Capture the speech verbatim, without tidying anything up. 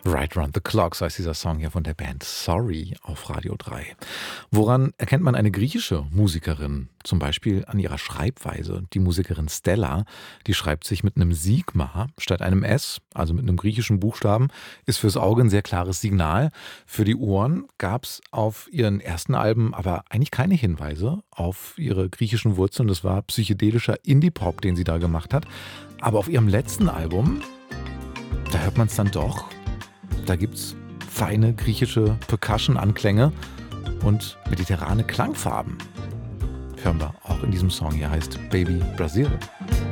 Right Round the Clock, so heißt dieser Song hier von der Band Sorry auf Radio drei. Woran erkennt man eine griechische Musikerin? Zum Beispiel an ihrer Schreibweise. Die Musikerin Stella, die schreibt sich mit einem Sigma statt einem S, also mit einem griechischen Buchstaben, ist fürs Auge ein sehr klares Signal. Für die Ohren gab es auf ihren ersten Alben aber eigentlich keine Hinweise auf ihre griechischen Wurzeln. Das war psychedelischer Indie-Pop, den sie da gemacht hat. Aber auf ihrem letzten Album, da hört man es dann doch. Da gibt's feine griechische Percussion-Anklänge und mediterrane Klangfarben. Hören wir auch in diesem Song hier, heißt Baby Brazil.